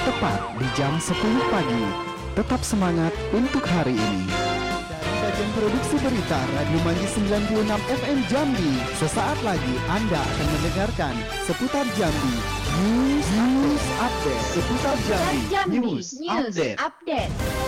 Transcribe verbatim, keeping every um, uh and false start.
tepat di jam sepuluh pagi. Tetap semangat untuk hari ini. Dari bagian produksi berita Radio Manji sembilan puluh enam F M Jambi, sesaat lagi Anda akan mendengarkan seputar Jambi News, News Update. Seputar Jambi Jambi News News Update. Update.